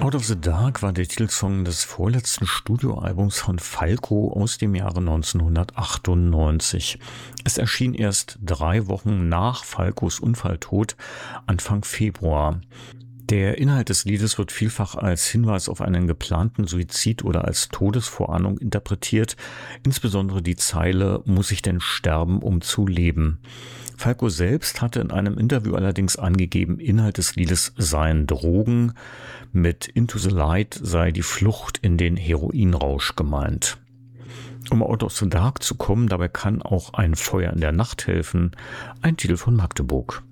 Out of the Dark war der Titelsong des vorletzten Studioalbums von Falco aus dem Jahre 1998. Es erschien erst 3 Wochen nach Falcos Unfalltod, Anfang Februar. Der Inhalt des Liedes wird vielfach als Hinweis auf einen geplanten Suizid oder als Todesvorahnung interpretiert, insbesondere die Zeile „Muss ich denn sterben, um zu leben?". Falco selbst hatte in einem Interview allerdings angegeben, Inhalt des Liedes seien Drogen, mit Into the Light sei die Flucht in den Heroinrausch gemeint. Um Out of the Dark zu kommen, dabei kann auch ein Feuer in der Nacht helfen, ein Titel von Magdeburg.